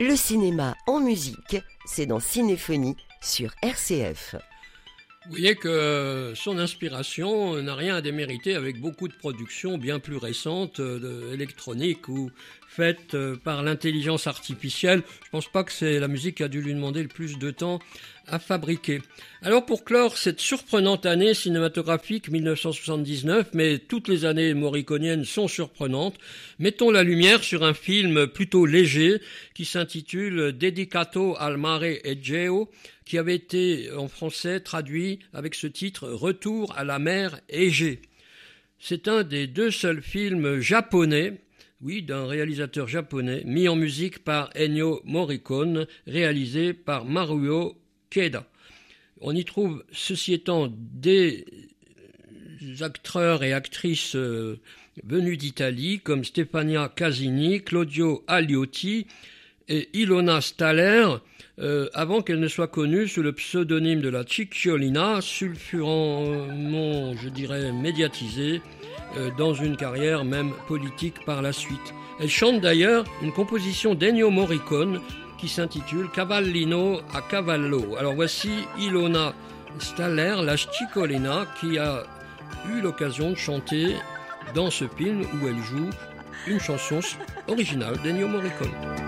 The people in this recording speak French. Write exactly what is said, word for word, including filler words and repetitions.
Le cinéma en musique, c'est dans Cinéphonie sur R C F. Vous voyez que son inspiration n'a rien à démériter avec beaucoup de productions bien plus récentes, euh, électroniques ou faites euh, par l'intelligence artificielle. Je pense pas que c'est la musique qui a dû lui demander le plus de temps à fabriquer. Alors pour clore cette surprenante année cinématographique mille neuf cent soixante-dix-neuf, mais toutes les années morriconiennes sont surprenantes, mettons la lumière sur un film plutôt léger qui s'intitule Dedicato al mare Egeo, qui avait été en français traduit avec ce titre Retour à la mer Égée. C'est un des deux seuls films japonais, oui, d'un réalisateur japonais, mis en musique par Ennio Morricone, réalisé par Maruo Keda. On y trouve, ceci étant, des acteurs et actrices euh, venus d'Italie, comme Stefania Casini, Claudio Aliotti et Ilona Staller, euh, avant qu'elle ne soit connue sous le pseudonyme de la Cicciolina, sulfurément, je dirais, médiatisée, euh, dans une carrière même politique par la suite. Elle chante d'ailleurs une composition d'Ennio Morricone qui s'intitule Cavallino a Cavallo. Alors voici Ilona Staller, la Cicciolina, qui a eu l'occasion de chanter dans ce film où elle joue une chanson originale d'Ennio Morricone.